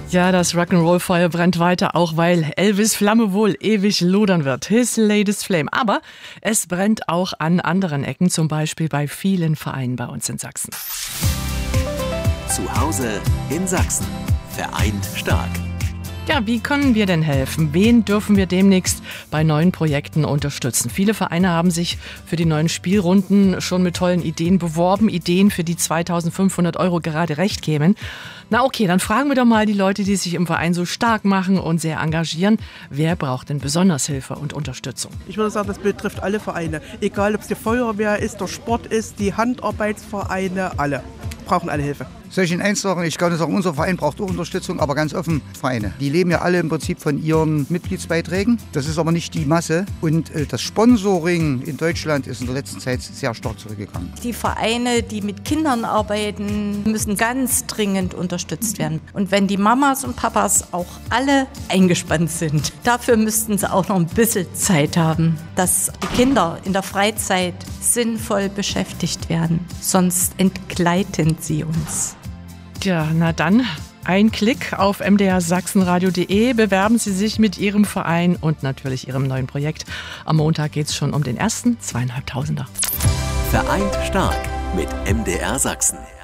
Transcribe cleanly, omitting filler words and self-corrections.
Ja, das Rock'n'Roll-Feuer brennt weiter, auch weil Elvis' Flamme wohl ewig lodern wird. His latest flame. Aber es brennt auch an anderen Ecken, zum Beispiel bei vielen Vereinen bei uns in Sachsen. Zu Hause in Sachsen. Vereint stark. Ja, wie können wir denn helfen? Wen dürfen wir demnächst bei neuen Projekten unterstützen? Viele Vereine haben sich für die neuen Spielrunden schon mit tollen Ideen beworben. Ideen, für die 2.500 € gerade recht kämen. Na okay, dann fragen wir doch mal die Leute, die sich im Verein so stark machen und sehr engagieren. Wer braucht denn besonders Hilfe und Unterstützung? Ich würde sagen, das betrifft alle Vereine. Egal, ob es die Feuerwehr ist, der Sport ist, die Handarbeitsvereine, alle. Brauchen alle Hilfe. Soll ich Ihnen eins sagen? Ich kann sagen, unser Verein braucht auch Unterstützung, aber ganz offen Vereine. Die leben ja alle im Prinzip von ihren Mitgliedsbeiträgen. Das ist aber nicht die Masse. Und das Sponsoring in Deutschland ist in der letzten Zeit sehr stark zurückgegangen. Die Vereine, die mit Kindern arbeiten, müssen ganz dringend unterstützt werden. Und wenn die Mamas und Papas auch alle eingespannt sind, dafür müssten sie auch noch ein bisschen Zeit haben, dass die Kinder in der Freizeit sinnvoll beschäftigt werden. Sonst entgleiten sie uns. Tja, na dann, ein Klick auf mdrsachsenradio.de. Bewerben Sie sich mit Ihrem Verein und natürlich Ihrem neuen Projekt. Am Montag geht es schon um den ersten 2.500er. Vereint stark mit MDR Sachsen.